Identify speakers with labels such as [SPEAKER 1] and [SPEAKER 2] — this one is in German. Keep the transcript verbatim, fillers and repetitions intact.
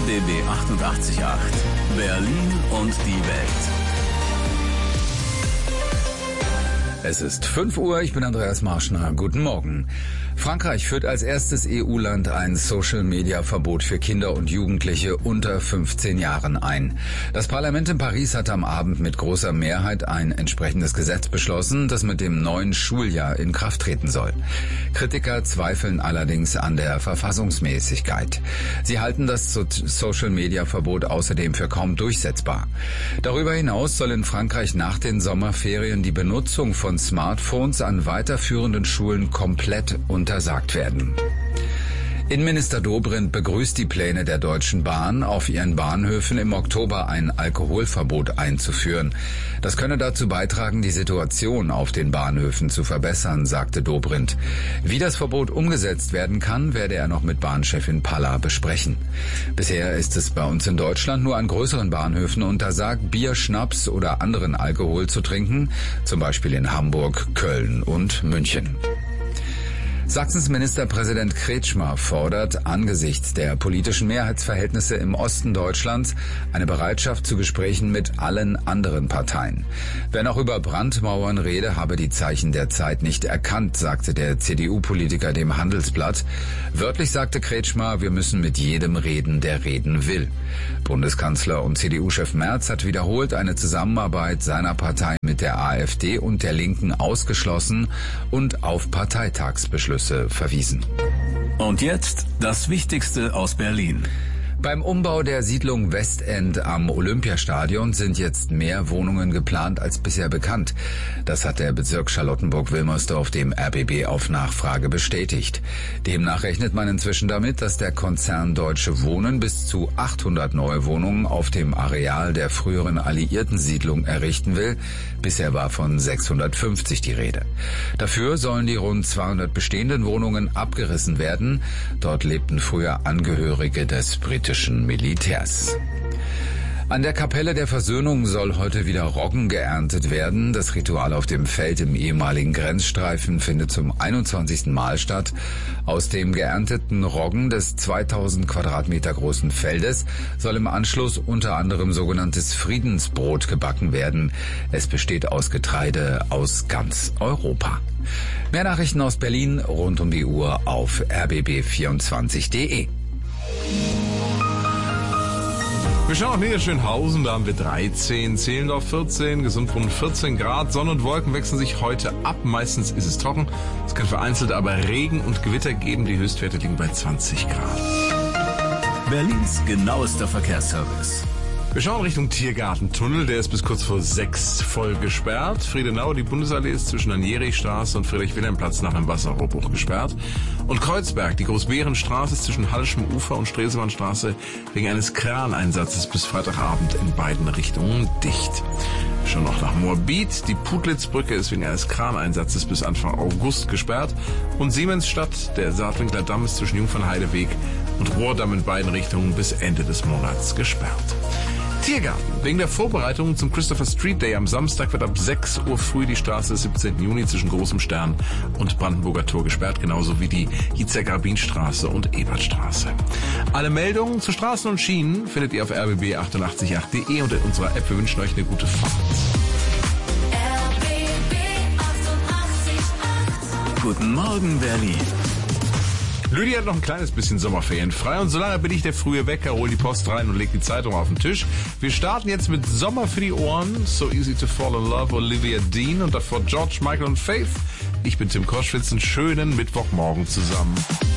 [SPEAKER 1] B B achtundachtzig Komma acht. Berlin und die Welt.
[SPEAKER 2] Es ist fünf Uhr, ich bin Andreas Marschner. Guten Morgen. Frankreich führt als erstes E U-Land ein Social-Media-Verbot für Kinder und Jugendliche unter fünfzehn Jahren ein. Das Parlament in Paris hat am Abend mit großer Mehrheit ein entsprechendes Gesetz beschlossen, das mit dem neuen Schuljahr in Kraft treten soll. Kritiker zweifeln allerdings an der Verfassungsmäßigkeit. Sie halten das Social-Media-Verbot außerdem für kaum durchsetzbar. Darüber hinaus soll in Frankreich nach den Sommerferien die Benutzung von Smartphones an weiterführenden Schulen komplett untersagt werden. Innenminister Dobrindt begrüßt die Pläne der Deutschen Bahn, auf ihren Bahnhöfen im Oktober ein Alkoholverbot einzuführen. Das könne dazu beitragen, die Situation auf den Bahnhöfen zu verbessern, sagte Dobrindt. Wie das Verbot umgesetzt werden kann, werde er noch mit Bahnchefin Palla besprechen. Bisher ist es bei uns in Deutschland nur an größeren Bahnhöfen untersagt, Bier, Schnaps oder anderen Alkohol zu trinken, zum Beispiel in Hamburg, Köln und München. Sachsens Ministerpräsident Kretschmer fordert angesichts der politischen Mehrheitsverhältnisse im Osten Deutschlands eine Bereitschaft zu Gesprächen mit allen anderen Parteien. Wer noch über Brandmauern rede, habe die Zeichen der Zeit nicht erkannt, sagte der C D U-Politiker dem Handelsblatt. Wörtlich sagte Kretschmer, wir müssen mit jedem reden, der reden will. Bundeskanzler und C D U-Chef Merz hat wiederholt eine Zusammenarbeit seiner Partei mit der AfD und der Linken ausgeschlossen und auf Parteitagsbeschlüsse verwiesen.
[SPEAKER 1] Und jetzt das Wichtigste aus Berlin.
[SPEAKER 2] Beim Umbau der Siedlung Westend am Olympiastadion sind jetzt mehr Wohnungen geplant als bisher bekannt. Das hat der Bezirk Charlottenburg-Wilmersdorf dem R B B auf Nachfrage bestätigt. Demnach rechnet man inzwischen damit, dass der Konzern Deutsche Wohnen bis zu achthundert neue Wohnungen auf dem Areal der früheren Alliierten-Siedlung errichten will. Bisher war von sechshundertfünfzig die Rede. Dafür sollen die rund zweihundert bestehenden Wohnungen abgerissen werden. Dort lebten früher Angehörige des britischen Militärs. An der Kapelle der Versöhnung soll heute wieder Roggen geerntet werden. Das Ritual auf dem Feld im ehemaligen Grenzstreifen findet zum einundzwanzigsten Mal statt. Aus dem geernteten Roggen des zweitausend Quadratmeter großen Feldes soll im Anschluss unter anderem sogenanntes Friedensbrot gebacken werden. Es besteht aus Getreide aus ganz Europa. Mehr Nachrichten aus Berlin rund um die Uhr auf r b b vierundzwanzig punkt de.
[SPEAKER 3] Wir schauen nach Niederschönhausen, da haben wir dreizehn, Zehlendorf vierzehn, Gesundbrunnen vierzehn Grad. Sonne und Wolken wechseln sich heute ab. Meistens ist es trocken. Es kann vereinzelt aber Regen und Gewitter geben. Die Höchstwerte liegen bei zwanzig Grad.
[SPEAKER 1] Berlins genauester Verkehrsservice.
[SPEAKER 3] Wir schauen Richtung Tiergartentunnel, der ist bis kurz vor sechs voll gesperrt. Friedenau, die Bundesallee ist zwischen der Nerichstraße und Friedrich-Wilhelm-Platz nach einem Wasserrohrbruch gesperrt. Und Kreuzberg, die Großbärenstraße ist zwischen Hallischem Ufer und Stresemannstraße wegen eines Kraneinsatzes bis Freitagabend in beiden Richtungen dicht. Schon noch nach Moabit, die Pudlitzbrücke ist wegen eines Kraneinsatzes bis Anfang August gesperrt. Und Siemensstadt, der Saatwinkler Damm ist zwischen Jungfernheideweg und Rohrdamm in beiden Richtungen bis Ende des Monats gesperrt. Tiergarten. Wegen der Vorbereitungen zum Christopher Street Day am Samstag wird ab sechs Uhr früh die Straße des siebzehnten Juni zwischen Großem Stern und Brandenburger Tor gesperrt, genauso wie die Yitzhak-Rabin-Straße und Ebertstraße. Alle Meldungen zu Straßen und Schienen findet ihr auf r b b achtundachtzig Komma acht punkt de und in unserer App. Wir wünschen euch eine gute Fahrt.
[SPEAKER 1] R B B achtundachtzig Komma acht. Guten Morgen, Berlin.
[SPEAKER 3] Lydia hat noch ein kleines bisschen Sommerferien frei und solange bin ich der frühe Wecker, hol die Post rein und leg die Zeitung auf den Tisch. Wir starten jetzt mit Sommer für die Ohren, So Easy to Fall in Love, Olivia Dean und davor George Michael und Faith. Ich bin Tim Koschwitz, einen schönen Mittwochmorgen zusammen.